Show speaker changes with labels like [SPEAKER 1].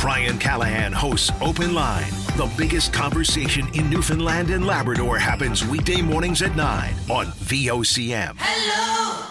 [SPEAKER 1] Brian Callahan hosts Open Line. The biggest conversation in Newfoundland and Labrador happens weekday mornings at 9 on VOCM.
[SPEAKER 2] Hello.